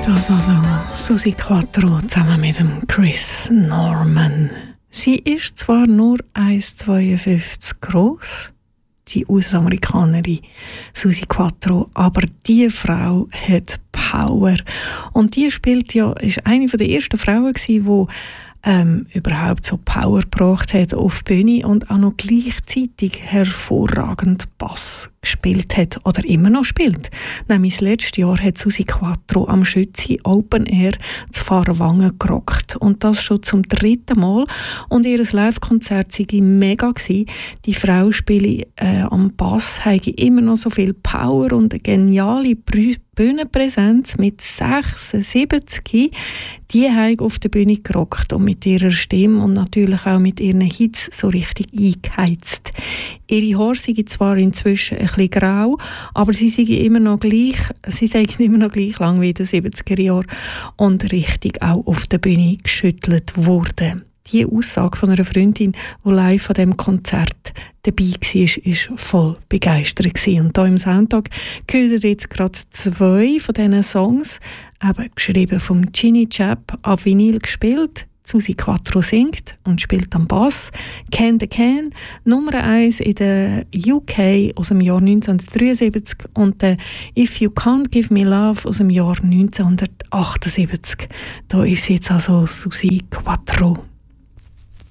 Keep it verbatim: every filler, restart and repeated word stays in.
Das also Susi Quattro zusammen mit dem Chris Norman. Sie ist zwar nur eins Komma zweiundfünfzig groß, die U S-Amerikanerin Susi Quattro, aber diese Frau hat Power. Und die spielt ja, ist eine der ersten Frauen gewesen, die ähm, überhaupt so Power gebracht hat auf die Bühne und auch noch gleichzeitig hervorragend Bass gespielt hat oder immer noch spielt. Nämlich das letzte Jahr hat Susi Quattro am Schützi Open Air zu Fahrwangen gerockt. Und das schon zum dritten Mal. Und ihr Live-Konzert war mega gewesen. Die Frau spielt äh, am Bass, hat immer noch so viel Power und eine geniale Bühnenpräsenz mit sechsundsiebzig. Die hat auf der Bühne gerockt und mit ihrer Stimme und natürlich auch mit ihren Hits so richtig eingeheizt. Ihre Haare sind zwar inzwischen ein bisschen grau, aber sie sind immer noch gleich, sie sind immer noch gleich lang wie in den siebziger Jahren und richtig auch auf der Bühne geschüttelt worden. Die Aussage von einer Freundin, die live an diesem Konzert dabei war, war voll begeistert gewesen. Und hier im Soundtag gehört ihr jetzt gerade zwei von diesen Songs, eben geschrieben vom Ginny Chap, auf Vinyl gespielt. Susi Quattro singt und spielt am Bass. Can the Can, Nummer eins in der U K aus dem Jahr neunzehnhundertdreiundsiebzig und der If You Can't Give Me Love aus dem Jahr neunzehnhundertachtundsiebzig. Da ist jetzt also Susi Quattro.